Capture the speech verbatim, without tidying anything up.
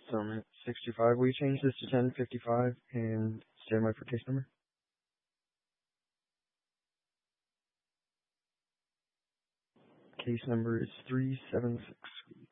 Summit sixty-five. Will you change this to ten fifty-five and stand by for case number? Case number is three seven six.